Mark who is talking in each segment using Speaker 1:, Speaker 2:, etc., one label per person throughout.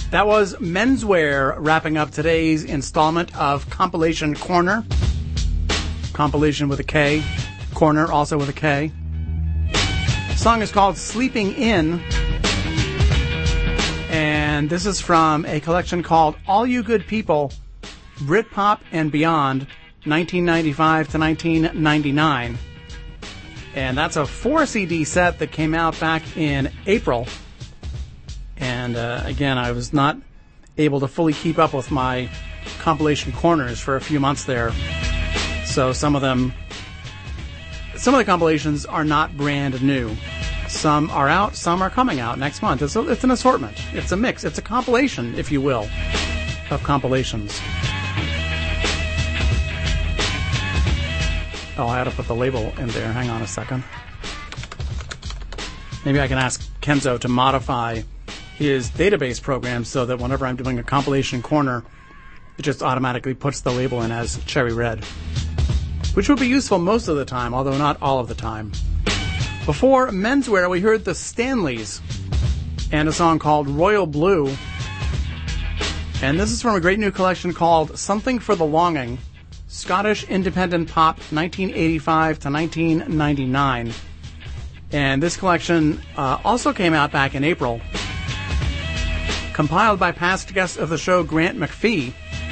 Speaker 1: That was Menswear wrapping up today's installment of Compilation Corner. Compilation with a K. Corner also with a K. The song is called Sleeping In. And this is from a collection called All You Good People, Britpop and Beyond, 1995 to 1999. And that's a 4-CD set that came out back in April. And again, I was not able to fully keep up with my compilation corners for a few months there. So some of the compilations are not brand new. Some are out, some are coming out next month. It's an assortment. It's a mix. It's a compilation, if you will, of compilations. Oh, I had to put the label in there. Hang on a second. Maybe I can ask Kenzo to modify his database program so that whenever I'm doing a compilation corner, it just automatically puts the label in as Cherry Red, which would be useful most of the time, although not all of the time. Before Menswear, we heard the Stanleys and a song called Royal Blue. And this is from a great new collection called Something for the Longing, Scottish Independent Pop, 1985 to 1999. And this collection also came out back in April. Compiled by past guest of the show, Grant McPhee.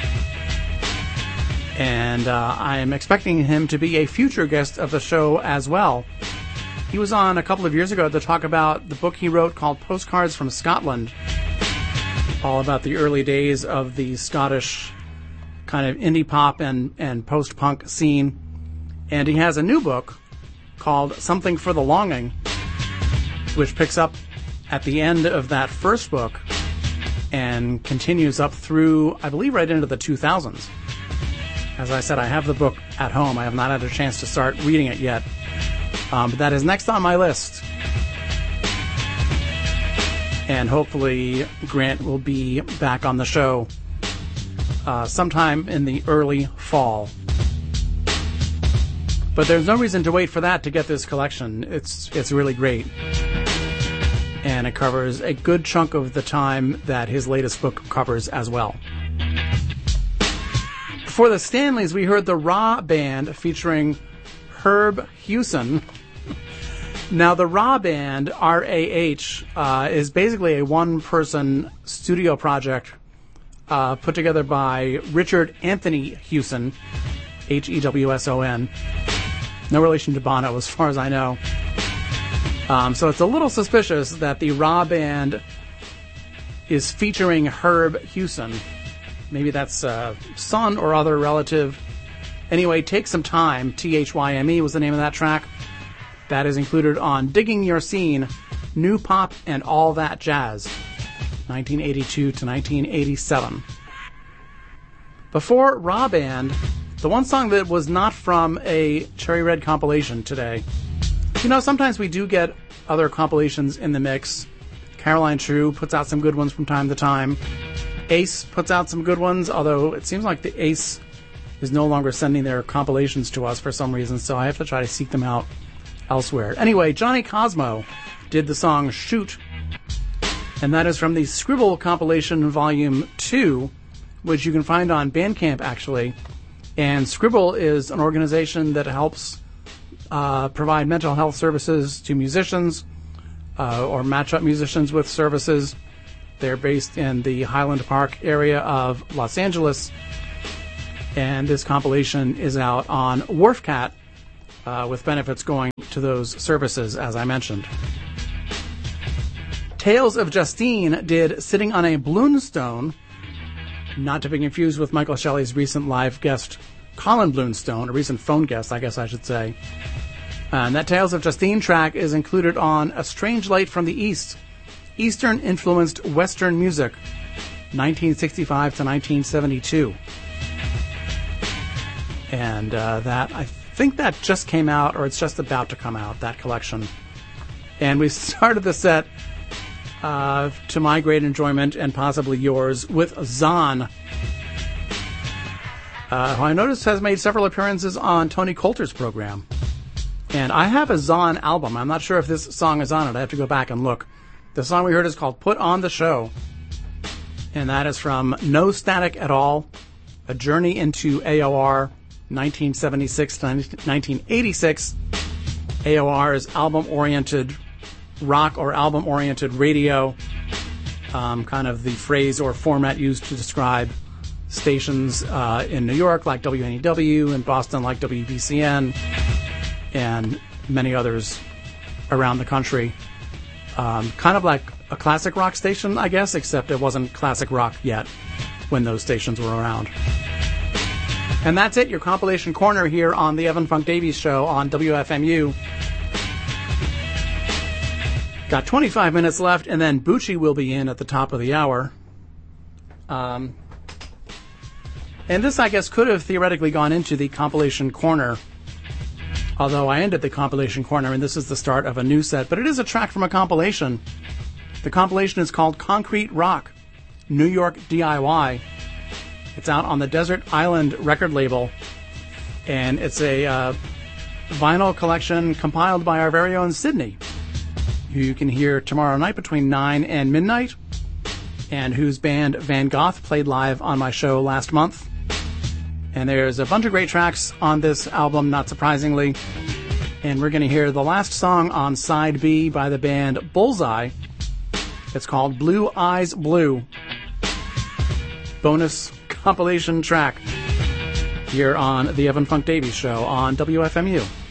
Speaker 1: And I am expecting him to be a future guest of the show as well. He was on a couple of years ago to talk about the book he wrote called Postcards from Scotland. All about the early days of the Scottish kind of indie pop and post-punk scene. And he has a new book called Something for the Longing, which picks up at the end of that first book and continues up through, I believe, right into the 2000s. As I said, I have the book at home. I have not had a chance to start reading it yet. But that is next on my list. And hopefully Grant will be back on the show sometime in the early fall. But there's no reason to wait for that to get this collection. It's really great. And it covers a good chunk of the time that his latest book covers as well. Before the Stanleys, we heard the Ra Band featuring Herb Hewson. Now, the Ra Band, R-A-H, is basically a one-person studio project put together by Richard Anthony Hewson, H-E-W-S-O-N. No relation to Bono, as far as I know. So it's a little suspicious that the Ra Band is featuring Herb Hewson. Maybe that's a son or other relative. Anyway, Take Some Time, T-H-Y-M-E was the name of that track. That is included on Digging Your Scene, New Pop and All That Jazz, 1982 to 1987. Before Ra Band, the one song that was not from a Cherry Red compilation today. You know, sometimes we do get other compilations in the mix. Caroline True puts out some good ones from time to time. Ace puts out some good ones, although it seems like the Ace is no longer sending their compilations to us for some reason, so I have to try to seek them out elsewhere. Anyway, Johnny Cosmo did the song Shoot, and that is from the Scribble compilation volume 2, which you can find on Bandcamp, actually. And Scribble is an organization that helps provide mental health services to musicians or match up musicians with services. They're based in the Highland Park area of Los Angeles, and this compilation is out on Wharfcat with benefits going to those services, as I mentioned. Tales of Justine did Sitting on a Bloomstone, not to be confused with Michael Shelley's recent live guest, Colin Bloomstone, a recent phone guest, I guess I should say. And that Tales of Justine track is included on A Strange Light from the East, Eastern-influenced Western music, 1965 to 1972. And that, I think that just came out, or it's just about to come out, that collection. And we started the set, to my great enjoyment, and possibly yours, with Zahn, who I noticed has made several appearances on Tony Coulter's program. And I have a Zahn album. I'm not sure if this song is on it. I have to go back and look. The song we heard is called Put on the Show. and that is from No Static at All, A Journey into AOR, 1976 to 1986. AOR is album-oriented rock or album-oriented radio, kind of the phrase or format used to describe stations in New York like WNEW, in Boston like WBCN, and many others around the country. Kind of like a classic rock station, I guess, except it wasn't classic rock yet when those stations were around. And that's it, your compilation corner here on the Evan Funk Davies Show on WFMU. Got 25 minutes left, and then Bucci will be in at the top of the hour. And this, I guess, could have theoretically gone into the compilation corner, although I ended the compilation corner, and this is the start of a new set. But it is a track from a compilation. The compilation is called Concrete Rock, New York DIY. It's out on the Desert Island record label, and it's a vinyl collection compiled by our very own Sydney, who you can hear tomorrow night between 9 and midnight, and whose band Van Gogh played live on my show last month. And there's a bunch of great tracks on this album, not surprisingly. And we're going to hear the last song on Side B by the band Bullseye. It's called Blue Eyes Blue. Bonus compilation track here on the Evan Funk Davies Show on WFMU.